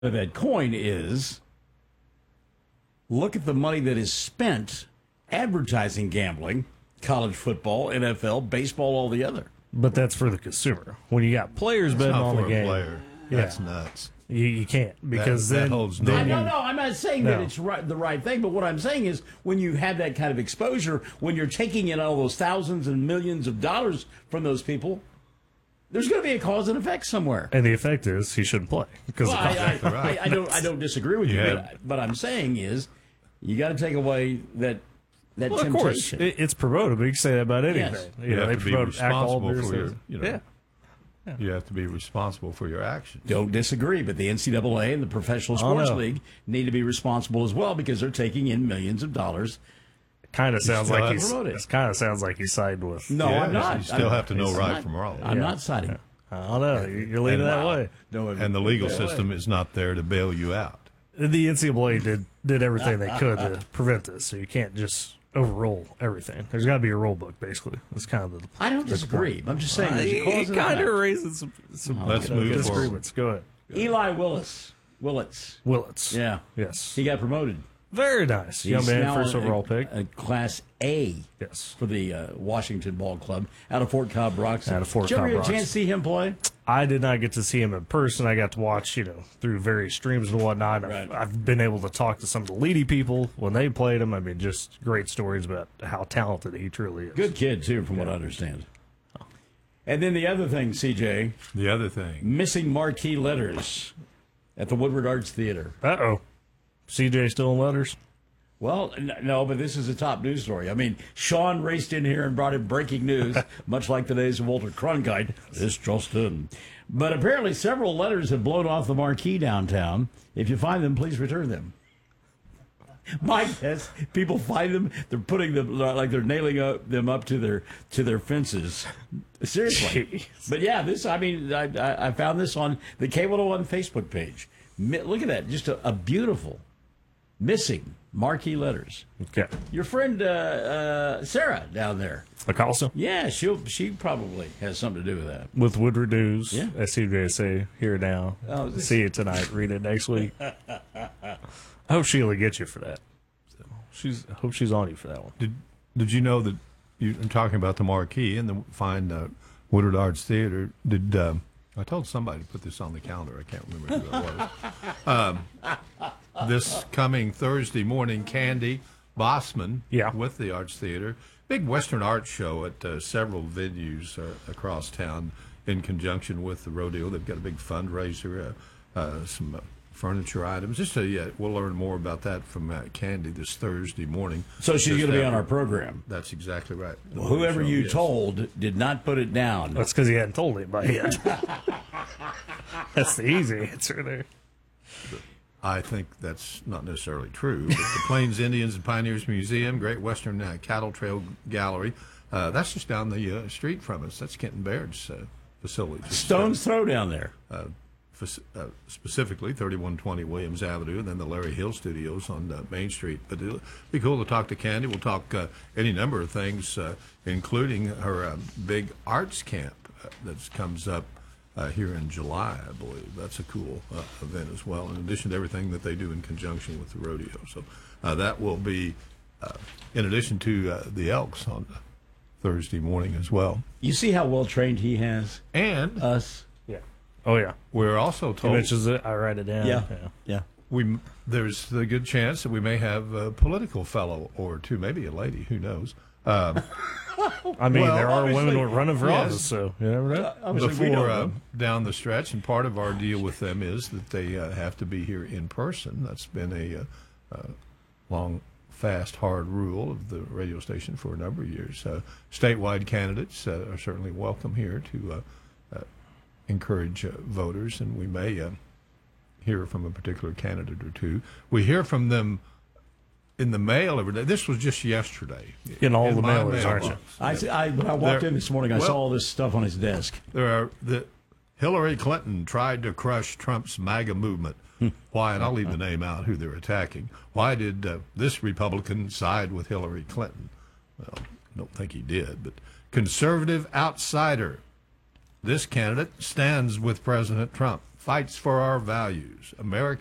of that coin is look at the money that is spent advertising gambling, college football, NFL, baseball, all the other. But that's for the consumer. When you got players betting on the game, player. That's nuts. You can't, because that then holds then no. No, I'm not saying that it's the right thing, but what I'm saying is when you have that kind of exposure, when you're taking in all those thousands and millions of dollars from those people, there's going to be a cause and effect somewhere. And the effect is he shouldn't play. Because I don't disagree with you, but I'm saying is you got to take away that temptation. Of course, it's promoted, but you can say that about anything. Yes. You have they to be promote alcohol, responsible beer, for your, You have to be responsible for your actions. Don't disagree, but the NCAA and the Professional Sports League need to be responsible as well because they're taking in millions of dollars. Kind of sounds like he's siding with. No, I'm not. You still have to know right from wrong. I'm not siding. I don't know. You're leaning that way. And the legal system is not there to bail you out. The NCAA did everything they could to prevent this, so you can't just overrule everything. There's got to be a rule book, basically. That's kind of the. I don't disagree. I'm just saying. He kind of raises some Let's move disagreements. Go ahead. Eli Willits. Yeah. Yes. He got promoted. Very nice. Young man, first overall pick. Class A. Yes. For the Washington Ball Club out of Fort Cobb Rocks. Out of Fort Cobb Rocks. Did you ever get a chance to see him play? I did not get to see him in person. I got to watch, through various streams and whatnot. Right. I've been able to talk to some of the leady people when they played him. I mean, just great stories about how talented he truly is. Good kid, too, from what I understand. And then the other thing, CJ. The other thing. Missing marquee letters at the Woodward Arts Theater. Uh-oh. CJ still in letters? Well, no, but this is a top news story. I mean, Sean raced in here and brought in breaking news, much like the days of Walter Cronkite. This just in. But apparently several letters have blown off the marquee downtown. If you find them, please return them. My guess, people find them, they're putting them, like they're nailing them up to their fences. Seriously. Jeez. But yeah, I found this on the K101 Facebook page. Look at that, just a beautiful missing marquee letters. Okay. Your friend Sarah down there. Acosta? Yeah, she probably has something to do with that. With Woodward News. Yeah. As CJ say, here now. See you tonight. Read it next week. I hope Sheila gets you for that. I hope she's on you for that one. Did you know that you're talking about the marquee and the fine Woodward Arts Theater? I told somebody to put this on the calendar. I can't remember who it was. This coming Thursday morning, Candy Bossman with the Arts Theater. Big Western art show at several venues across town in conjunction with the rodeo. They've got a big fundraiser, some furniture items. We'll learn more about that from Candy this Thursday morning. So she's going to be on our program. That's exactly right. Well, whoever you told did not put it down. That's because he hadn't told anybody yet. That's the easy answer there. I think that's not necessarily true. But the Plains Indians and Pioneers Museum, Great Western Cattle Trail Gallery, that's just down the street from us. That's Kenton Baird's facility. Stone's throw down there. Specifically 3120 Williams Avenue, and then the Larry Hill Studios on Main Street. But it'll be cool to talk to Candy. We'll talk any number of things, including her big arts camp that comes up here in July, I believe. That's a cool event as well, in addition to everything that they do in conjunction with the rodeo. So that will be in addition to the Elks on Thursday morning as well. You see how well trained he has? And us. Oh, yeah. We're also told. He mentions it. I write it down. Yeah. There's the good chance that we may have a political fellow or two, maybe a lady, who knows. I mean, there are women running for office, so you never know. Before down the stretch, and part of our deal with them is that they have to be here in person. That's been a long, fast, hard rule of the radio station for a number of years. Statewide candidates are certainly welcome here to encourage voters, and we may hear from a particular candidate or two. We hear from them in the mail every day. This was just yesterday. In all the mailers, aren't you? When I walked in this morning, I saw all this stuff on his desk. Hillary Clinton tried to crush Trump's MAGA movement. Why? And I'll leave the name out who they're attacking. Why did this Republican side with Hillary Clinton? Well, I don't think he did, but conservative outsider. This candidate stands with President Trump. fights for our values. America